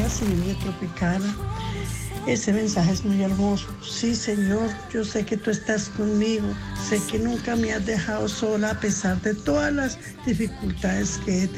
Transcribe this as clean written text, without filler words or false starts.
Paz y Villa Tropicana. Ese mensaje es muy hermoso. Sí, Señor, yo sé que tú estás conmigo. Sé que nunca me has dejado sola a pesar de todas las dificultades que he tenido.